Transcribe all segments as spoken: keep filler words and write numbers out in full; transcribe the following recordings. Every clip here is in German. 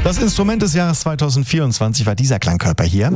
Das Instrument des Jahres zweitausendvierundzwanzig war dieser Klangkörper hier.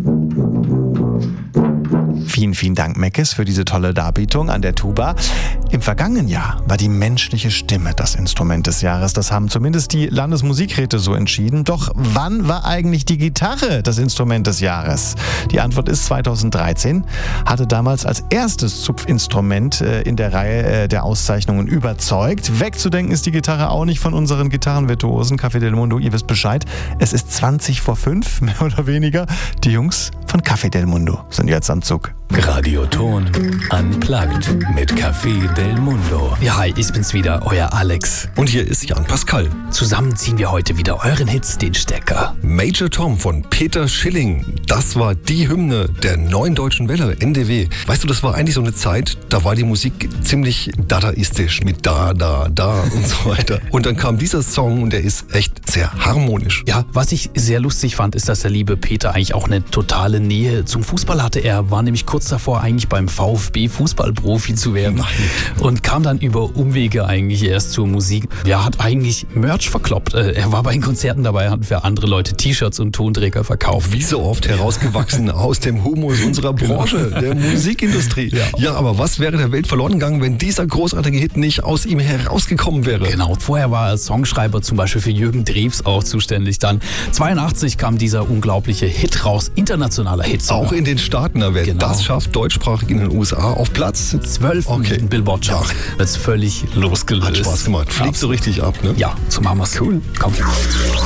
Vielen, vielen Dank, Meckes, für diese tolle Darbietung an der Tuba. Im vergangenen Jahr war die menschliche Stimme das Instrument des Jahres. Das haben zumindest die Landesmusikräte so entschieden. Doch wann war eigentlich die Gitarre das Instrument des Jahres? Die Antwort ist zweitausenddreizehn. Hatte damals als erstes Zupfinstrument in der Reihe der Auszeichnungen überzeugt. Wegzudenken ist die Gitarre auch nicht von unseren Gitarrenvirtuosen. Café del Mundo, ihr wisst Bescheid. Es ist zwanzig vor fünf, mehr oder weniger. Die Jungs von Café del Mundo sind jetzt am Zug. Radioton Unplugged mit Café del Mundo. Ja, hi, ich bin's wieder, euer Alex. Und hier ist Jan Pascal. Zusammen ziehen wir heute wieder euren Hits den Stecker. Major Tom von Peter Schilling. Das war die Hymne der Neuen Deutschen Welle, N D W. Weißt du, das war eigentlich so eine Zeit, da war die Musik ziemlich dadaistisch mit da, da, da und so weiter. Und dann kam dieser Song und der ist echt sehr harmonisch. Ja, was ich sehr lustig fand, ist, dass der liebe Peter eigentlich auch eine totale Nähe zum Fußball hatte. Er war nämlich kurz davor, eigentlich beim VfB Fußballprofi zu werden. Nein. Und kam dann über Umwege eigentlich erst zur Musik. Er hat eigentlich Merch verkloppt. Er war bei den Konzerten dabei, hat für andere Leute T-Shirts und Tonträger verkauft. Wie so oft herausgewachsen aus dem Humus unserer Branche, der Musikindustrie. Ja. ja, aber was wäre der Welt verloren gegangen, wenn dieser großartige Hit nicht aus ihm herausgekommen wäre? Genau, vorher war er als Songschreiber zum Beispiel für Jürgen Drews auch zuständig. Dann zweiundachtzig kam dieser unglaubliche Hit raus, internationaler Hit sogar. Auch in den Staaten, wer genau. das schafft, deutschsprachig in den U S A auf Platz zwölf okay. in Billboard-Charts. Wird völlig losgelöst. Hat Spaß gemacht. Fliegt so richtig ab, ne? Ja, so machen wir's. Cool. Komm.